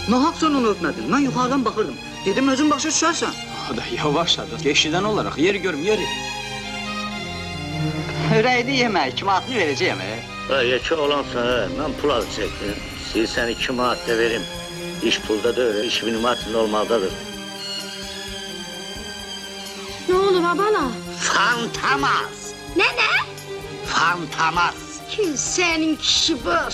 Nahaq sən onu öpmədin. Mən yuxarıdan baxırdım. Dedim, özün başa düşərsən. Hadi yavaş hadi. Eşidən olaraq yeri görüm yeri. Ürəkli yemək, kim atını verəcəyəm. Yekə olansan, mən pul az çəkdim. Sən 2 manat da verim. İş pulda da öyle, 2000 manat normaldadır. Ne olur abala? Fantamas! Ne? Fantamas! Kim senin kişi bu?